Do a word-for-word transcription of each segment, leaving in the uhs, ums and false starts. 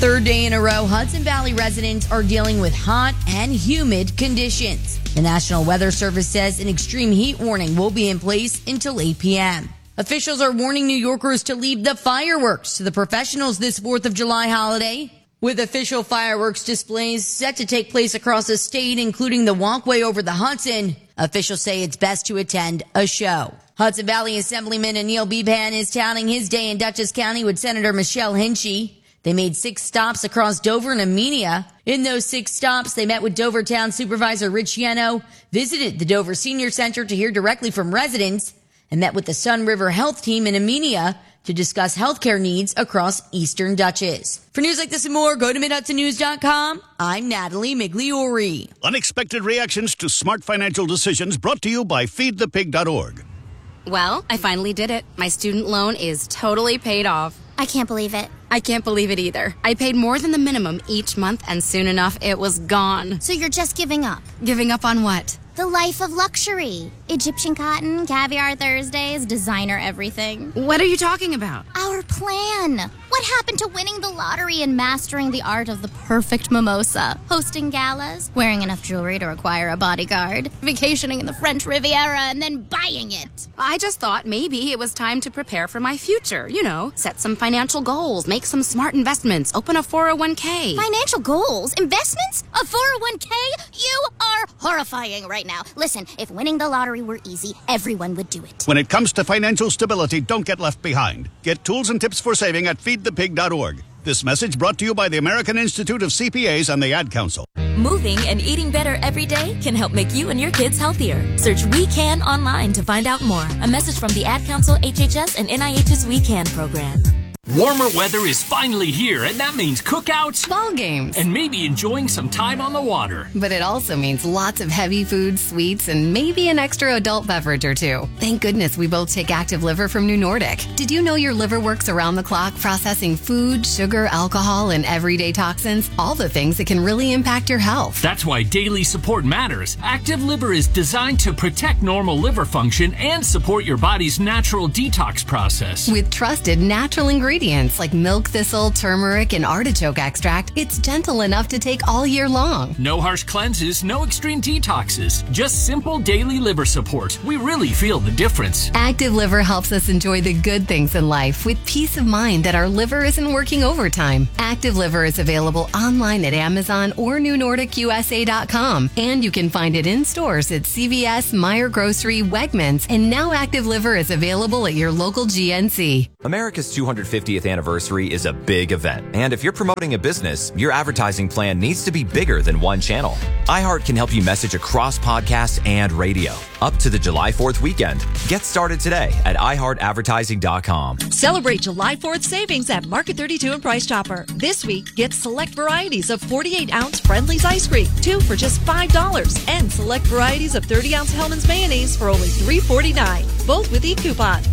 Third day in a row, Hudson Valley residents are dealing with hot and humid conditions. The National Weather Service says an extreme heat warning will be in place until eight p.m. Officials are warning New Yorkers to leave the fireworks to the professionals this fourth of July holiday, with official fireworks displays set to take place across the state, including the walkway over the Hudson. Officials say it's best to attend a show. Hudson Valley Assemblyman Anil Beban is touting his day in Dutchess County with Senator Michelle Hinchy. They made six stops across Dover and Amenia. In those six stops, they met with Dover Town Supervisor Rich Yeno, visited the Dover Senior Center to hear directly from residents, and met with the Sun River Health Team in Amenia to discuss healthcare needs across Eastern Dutchess. For news like this and more, go to mid hudson news dot com. I'm Natalie Migliori. Unexpected reactions to smart financial decisions brought to you by feed the pig dot org. Well, I finally did it. My student loan is totally paid off. I can't believe it. I can't believe it either. I paid more than the minimum each month, and soon enough, it was gone. So you're just giving up? Giving up on what? The life of luxury. Egyptian cotton, caviar Thursdays, designer everything. What are you talking about? Our plan. What happened to winning the lottery and mastering the art of the perfect mimosa? Hosting galas, wearing enough jewelry to require a bodyguard, vacationing in the French Riviera, and then buying it. I just thought maybe it was time to prepare for my future. You know, set some financial goals, make some smart investments, open a four oh one k. Financial goals? Investments? A four oh one k? You are horrifying right now. Listen, if winning the lottery were easy, everyone would do it. When it comes to financial stability, don't get left behind. Get tools and tips for saving at feed the pig dot org. This message brought to you by the American Institute of C P As and the Ad Council. Moving and eating better every day can help make you and your kids healthier. Search We Can online to find out more. A message from the Ad Council, H H S, and N I H's We Can program. Warmer weather is finally here, and that means cookouts, ball games, and maybe enjoying some time on the water. But it also means lots of heavy foods, sweets, and maybe an extra adult beverage or two. Thank goodness we both take Active Liver from New Nordic. Did you know your liver works around the clock processing food, sugar, alcohol, and everyday toxins? All the things that can really impact your health. That's why daily support matters. Active Liver is designed to protect normal liver function and support your body's natural detox process. With trusted natural ingredients like milk thistle, turmeric, and artichoke extract, it's gentle enough to take all year long. No harsh cleanses, no extreme detoxes, just simple daily liver support. We really feel the difference. Active Liver helps us enjoy the good things in life with peace of mind that our liver isn't working overtime. Active Liver is available online at Amazon or new nordic u s a dot com, and you can find it in stores at C V S, Meijer Grocery, Wegmans, and now Active Liver is available at your local G N C. America's two hundred fiftieth anniversary is a big event, and if you're promoting a business, your advertising plan needs to be bigger than one channel. iHeart can help you message across podcasts and radio. Up to the July fourth weekend. Get started today at i heart advertising dot com. Celebrate July fourth savings at Market thirty-two and Price Chopper. This week, get select varieties of forty-eight ounce Friendly's ice cream, two for just five dollars, and select varieties of thirty ounce Hellman's mayonnaise for only three forty-nine, both with e-coupon.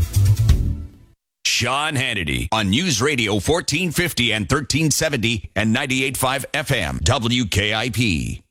Sean Hannity on News Radio fourteen fifty and thirteen seventy and ninety-eight point five F M W K I P.